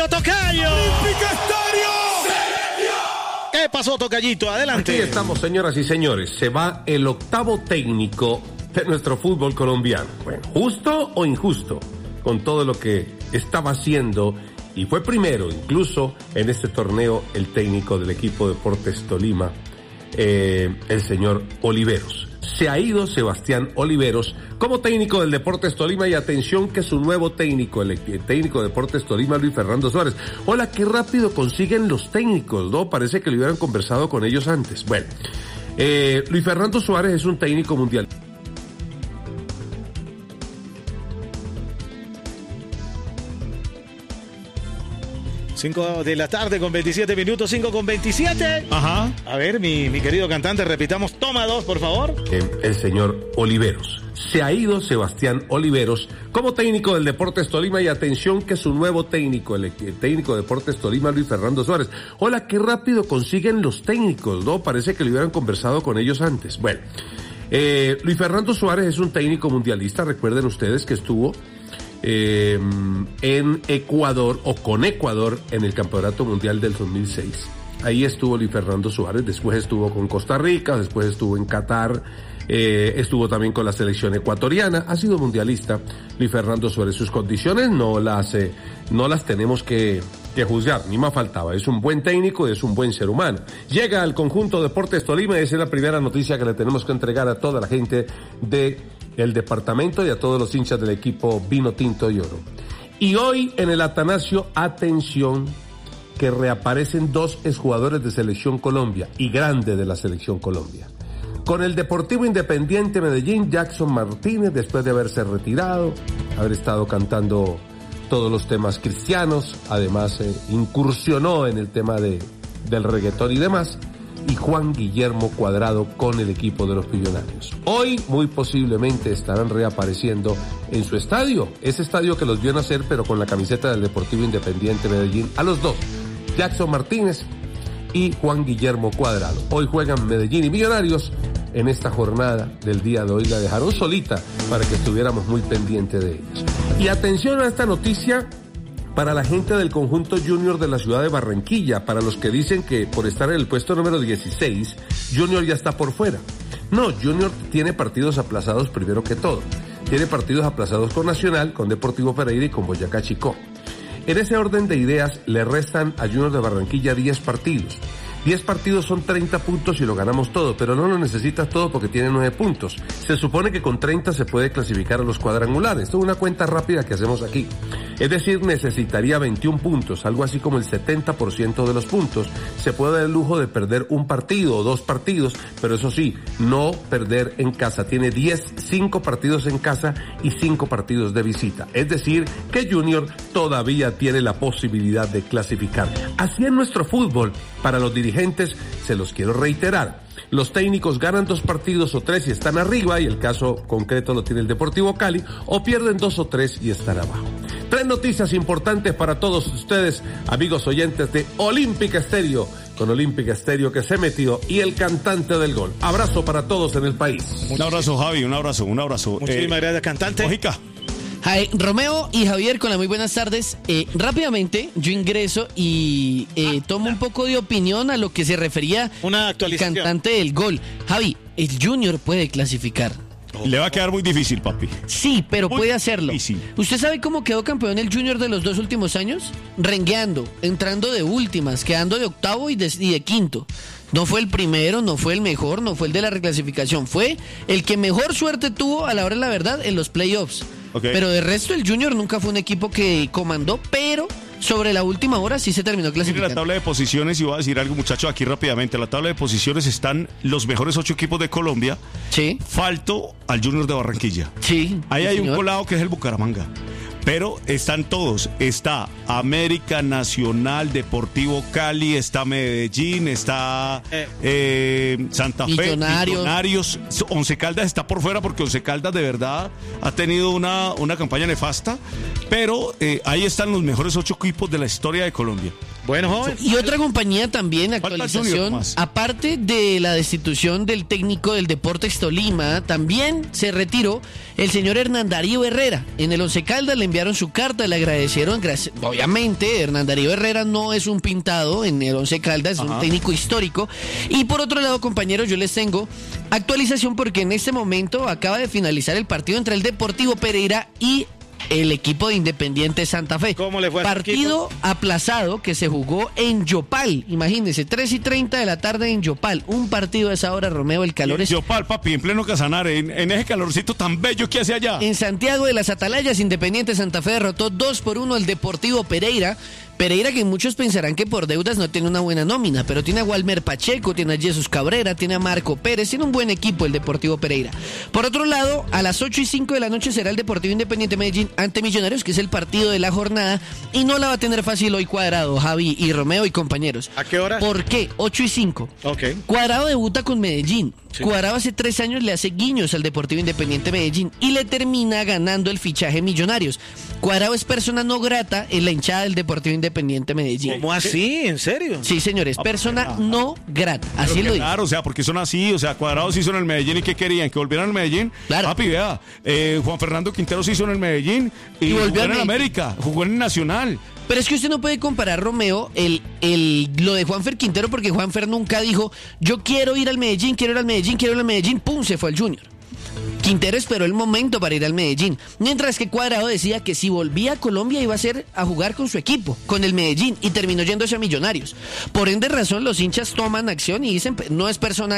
pasó, tocayo? ¡Olímpica Estéreo! ¿Qué pasó, tocayito? Adelante. Aquí estamos, señoras y señores. Se va el octavo técnico de nuestro fútbol colombiano. Bueno, ¿justo o injusto? Con todo lo que estaba haciendo, y fue primero incluso en este torneo el técnico del equipo Deportes Tolima, el señor Oliveros. Se ha ido Sebastián Oliveros como técnico del Deportes Tolima, y atención que su nuevo técnico, el técnico de Deportes Tolima, Luis Fernando Suárez. Hola, qué rápido consiguen los técnicos, ¿no? Parece que lo hubieran conversado con ellos antes. Bueno, Luis Fernando Suárez es un técnico mundial. 5 de la tarde con 27 minutos, 5 con 27. Ajá. A ver, mi querido cantante, repitamos, toma 2, por favor. El señor Oliveros. Se ha ido Sebastián Oliveros como técnico del Deportes Tolima, y atención que su nuevo técnico, el técnico de Deportes Tolima, Luis Fernando Suárez. Hola, qué rápido consiguen los técnicos, ¿no? Parece que lo hubieran conversado con ellos antes. Bueno, Luis Fernando Suárez es un técnico mundialista. Recuerden ustedes que estuvo en Ecuador, o con Ecuador, en el Campeonato Mundial del 2006. Ahí estuvo Luis Fernando Suárez. Después estuvo con Costa Rica, después estuvo en Qatar, estuvo también con la selección ecuatoriana. Ha sido mundialista Luis Fernando Suárez. Sus condiciones no las tenemos que juzgar, ni más faltaba. Es un buen técnico y es un buen ser humano. Llega al conjunto Deportes Tolima, y esa es la primera noticia que le tenemos que entregar a toda la gente del departamento y a todos los hinchas del equipo Vino Tinto y Oro. Y hoy en el Atanasio, atención, que reaparecen 2 exjugadores de Selección Colombia, y grande de la Selección Colombia. Con el Deportivo Independiente Medellín, Jackson Martínez, después de haberse retirado, haber estado cantando todos los temas cristianos, además incursionó en el tema del reggaetón y demás, y Juan Guillermo Cuadrado con el equipo de los Millonarios. Hoy muy posiblemente estarán reapareciendo en su estadio, ese estadio que los vio nacer, pero con la camiseta del Deportivo Independiente Medellín, a los 2, Jackson Martínez y Juan Guillermo Cuadrado. Hoy juegan Medellín y Millonarios. En esta jornada del día de hoy la dejaron solita para que estuviéramos muy pendientes de ellos. Y atención a esta noticia para la gente del conjunto Junior de la ciudad de Barranquilla, para los que dicen que por estar en el puesto número 16, Junior ya está por fuera. No, Junior tiene partidos aplazados primero que todo. Tiene partidos aplazados con Nacional, con Deportivo Pereira y con Boyacá Chicó. En ese orden de ideas, le restan a Junior de Barranquilla 10 partidos. 10 partidos son 30 puntos y lo ganamos todo, pero no lo necesitas todo porque tiene 9 puntos. Se supone que con 30 se puede clasificar a los cuadrangulares. Esto es una cuenta rápida que hacemos aquí. Es decir, necesitaría 21 puntos, algo así como el 70% de los puntos. Se puede dar el lujo de perder un partido o 2 partidos, pero eso sí, no perder en casa. Tiene 5 partidos en casa y 5 partidos de visita. Es decir, que Junior todavía tiene la posibilidad de clasificar. Así es nuestro fútbol. Para los dirigentes, se los quiero reiterar. Los técnicos ganan 2 partidos o 3 y están arriba, y el caso concreto lo tiene el Deportivo Cali, o pierden 2 o 3 y están abajo. 3 noticias importantes para todos ustedes, amigos oyentes de Olímpica Estéreo, con Olímpica Estéreo que se metió, y el cantante del gol. Abrazo para todos en el país. Un abrazo, Javi, un abrazo. Muchísimas gracias, cantante. Mojica. Romeo y Javier, con la muy buenas tardes. Rápidamente yo ingreso y tomo un poco de opinión a lo que se refería una el actualización. cantante del gol. Javi, el Junior puede clasificar. Le va a quedar muy difícil, papi. Sí, pero Muy puede hacerlo. difícil. ¿Usted sabe cómo quedó campeón el Junior de los 2 últimos años? Rengueando, entrando de últimas, quedando de octavo y de quinto. No fue el primero, no fue el mejor, no fue el de la reclasificación. Fue el que mejor suerte tuvo a la hora de la verdad en los playoffs. Okay. Pero de resto el Junior nunca fue un equipo que comandó, pero sobre la última hora sí se terminó Mire clasificando. la tabla de posiciones, y voy a decir algo, muchachos, aquí rápidamente. La tabla de posiciones están los mejores 8 equipos de Colombia. Sí, Falto al Junior de Barranquilla. sí. Ahí sí, hay un señor. colado que es el Bucaramanga. Pero están todos. Está América, Nacional, Deportivo Cali, está Medellín, está Santa Fe, Millonarios. Once Caldas está por fuera porque Once Caldas de verdad ha tenido una campaña nefasta. Pero ahí están los mejores 8 equipos de la historia de Colombia. Bueno, joven. Y otra compañía también, actualización, aparte de la destitución del técnico del Deportes Tolima, también se retiró el señor Hernán Darío Herrera. En el Once Caldas le enviaron su carta, le agradecieron. Obviamente, Hernán Darío Herrera no es un pintado en el Once Caldas, es un técnico histórico. Y por otro lado, compañeros, yo les tengo actualización porque en este momento acaba de finalizar el partido entre el Deportivo Pereira y el equipo de Independiente Santa Fe. ¿Cómo le fue a partido aplazado que se jugó en Yopal. Imagínense, 3:30 de la tarde en Yopal. Un partido a esa hora, Romeo, el calor es... Yopal, papi, en pleno Casanare, en ese calorcito tan bello que hace allá. En Santiago de las Atalayas, Independiente Santa Fe derrotó 2-1 al Deportivo Pereira. Pereira, que muchos pensarán que por deudas no tiene una buena nómina, pero tiene a Walmer Pacheco, tiene a Jesús Cabrera, tiene a Marco Pérez, tiene un buen equipo el Deportivo Pereira. Por otro lado, a las 8:05 de la noche será el Deportivo Independiente Medellín ante Millonarios, que es el partido de la jornada, y no la va a tener fácil hoy Cuadrado, Javi y Romeo y compañeros. ¿A qué hora? ¿Por qué? 8:05. Ok. Cuadrado debuta con Medellín. Sí. Cuadrado hace 3 años le hace guiños al Deportivo Independiente Medellín y le termina ganando el fichaje Millonarios. Cuadrado es persona no grata en la hinchada del Deportivo Independiente Medellín. ¿Cómo así? ¿En serio? Sí, señores, persona no grata. Así lo dice. Claro, o sea, porque son así, o sea, Cuadrado se hizo en el Medellín y ¿qué querían? ¿Que volvieran al Medellín? Claro. Papi, vea, Juan Fernando Quintero se hizo en el Medellín y volvió jugó en América, jugó en el Nacional. Pero es que usted no puede comparar, Romeo, lo de Juanfer Quintero, porque Juanfer nunca dijo, yo quiero ir al Medellín, quiero ir al Medellín, quiero ir al Medellín, pum, se fue al Junior. Quintero esperó el momento para ir al Medellín, mientras que Cuadrado decía que si volvía a Colombia iba a ser a jugar con su equipo, con el Medellín, y terminó yéndose a Millonarios. Por ende razón, los hinchas toman acción y dicen, no es persona